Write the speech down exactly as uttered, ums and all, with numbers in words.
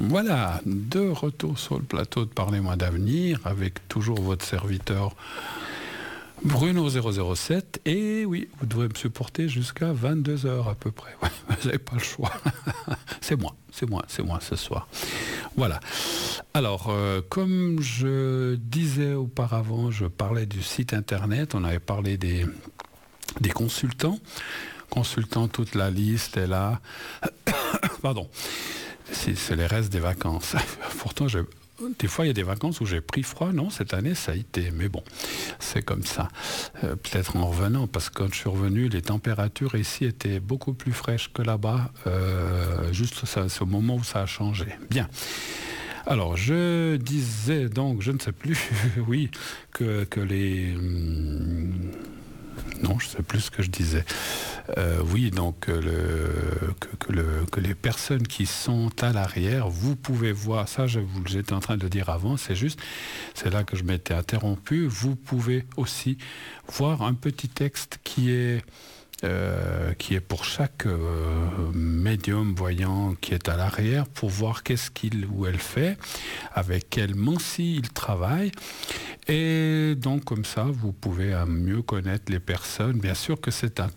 Voilà, de retour sur le plateau de Parlez-moi d'avenir avec toujours votre serviteur Bruno zéro zéro sept. Et oui, vous devrez me supporter jusqu'à vingt-deux heures à peu près. Ouais, vous n'avez pas le choix. C'est moi, c'est moi, c'est moi ce soir. Voilà. Alors, euh, comme je disais auparavant, je parlais du site internet, on avait parlé des, des consultants. Consultants, toute la liste est là. Pardon. C'est, c'est les restes des vacances. Pourtant, je, des fois, il y a des vacances où j'ai pris froid. Non, cette année, ça a été. Mais bon, c'est comme ça. Euh, peut-être en revenant, parce que quand je suis revenu, les températures ici étaient beaucoup plus fraîches que là-bas. Euh, juste, ça, c'est au moment où ça a changé. Bien. Alors, je disais donc, je ne sais plus, oui, que, que les... Hum, non, je ne sais plus ce que je disais. Euh, oui, donc euh, le, que, que, le, que les personnes qui sont à l'arrière, vous pouvez voir, ça je vous j'étais en train de le dire avant, c'est juste, c'est là que je m'étais interrompu, vous pouvez aussi voir un petit texte qui est, euh, qui est pour chaque euh, médium voyant qui est à l'arrière, pour voir qu'est-ce qu'il ou elle fait, avec quelle mancie il travaille. Et donc comme ça, vous pouvez mieux connaître les personnes. Bien sûr que c'est un